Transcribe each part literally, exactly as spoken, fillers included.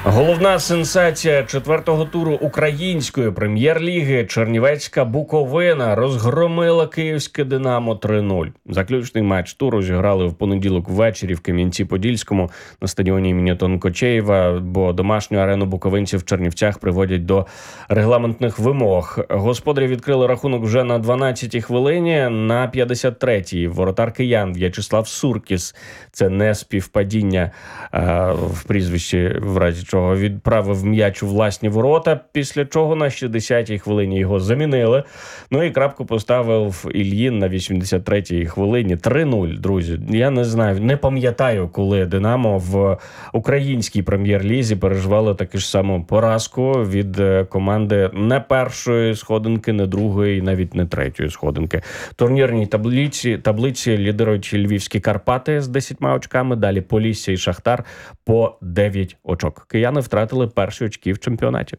Головна сенсація четвертого туру української прем'єр-ліги Чернівецька Буковина розгромила київське «Динамо» три нуль. Заключний матч туру зіграли в понеділок ввечері в Кам'янці-Подільському на стадіоні імені Тонкочеєва, бо домашню арену буковинців в Чернівцях приводять до регламентних вимог. Господарі відкрили рахунок вже на дванадцятій хвилині. На п'ятдесят третій воротар киян В'ячеслав Суркіс, це не співпадіння а, в прізвищі, в разі чого відправив м'яч у власні ворота, після чого на шістдесятій хвилині його замінили. Ну і крапку поставив Ільїн на вісімдесят третій хвилині. три нуль, друзі. Я не знаю, не пам'ятаю, коли «Динамо» в українській прем'єр-лізі переживало таку ж саму поразку від команди не першої сходинки, не другої, навіть не третьої сходинки. В турнірній таблиці, таблиці лідирують львівські Карпати з десятьма очками, далі Полісся і Шахтар по дев'ять очок. Кияни втратили перші очки в чемпіонаті.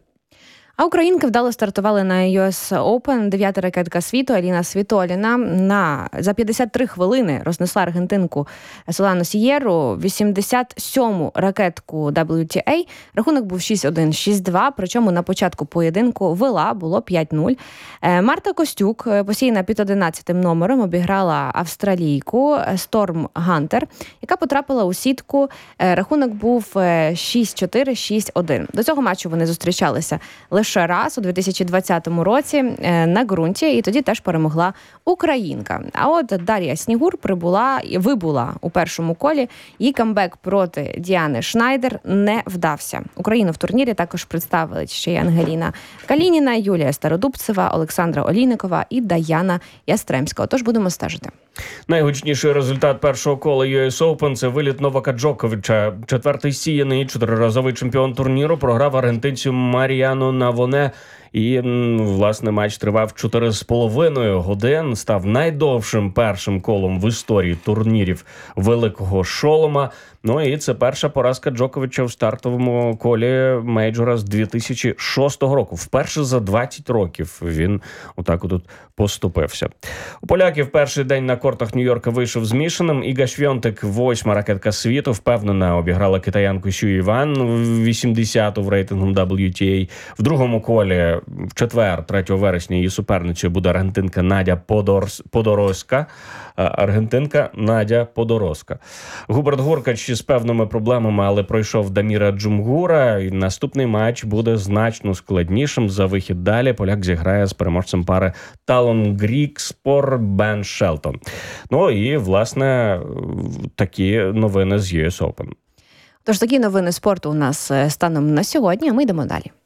А українки вдало стартували на ю ес Open. Дев'ята ракетка світу Аліна Світоліна на за п'ятдесят три хвилини рознесла аргентинку Солану Сієру. вісімдесят сьому ракетку дабл ю ті ей. Рахунок був шість один, шість два, причому на початку поєдинку вела, було п'ять нуль. Марта Костюк, посіяна під одинадцятим номером, обіграла австралійку Сторм Гантер, яка потрапила у сітку. Рахунок був шість чотири, шість один. До цього матчу вони зустрічалися лише раз у дві тисячі двадцятому році на ґрунті, і тоді теж перемогла українка. А от Дар'я Снігур прибула і вибула у першому колі. Її камбек проти Діани Шнайдер не вдався. Україну в турнірі також представили ще й Ангеліна Калініна, Юлія Стародубцева, Олександра Олійникова і Даяна Ястремська. Отож, будемо стежити. Найгучніший результат першого кола ю ес Open – це виліт Новака Джоковича. Четвертий сіяний, чотириразовий чемпіон турніру програв аргентинцю Маріану Навоне. І, власне, матч тривав чотири з половиною годин, став найдовшим першим колом в історії турнірів Великого Шолома. Ну і це перша поразка Джоковича в стартовому колі мейджора з дві тисячі шостого року. Вперше за двадцять років він отак отут поступився. У поляків перший день на кортах Нью-Йорка вийшов змішаним. Іга Швьонтек, восьма ракетка світу, впевнено обіграла китаянку Сю Іван, вісімдесяту в рейтингу дабл ю ті ей. В другому колі в четвер, третього вересня, її суперницею буде аргентинка Надя Подорс... Подороська. Аргентинка Надя Подороська. Губерт Гуркач з певними проблемами, але пройшов Даміра Джумгура. І наступний матч буде значно складнішим. За вихід далі поляк зіграє з переможцем пари Талон Грікспор Бен Шелтон. Ну і, власне, такі новини з ю ес Open. Тож такі новини спорту у нас станом на сьогодні, а ми йдемо далі.